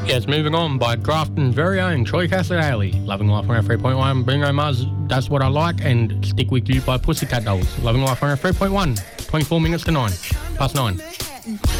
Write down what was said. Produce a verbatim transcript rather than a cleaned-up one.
Yes, moving on by Grafton's very own Troy Cassar-Haley. Loving Life one oh three point one, Bingo Muzz, That's What I Like, and Stick With You by Pussycat Dolls. Loving Life one oh three point one, twenty-four minutes to nine, past nine.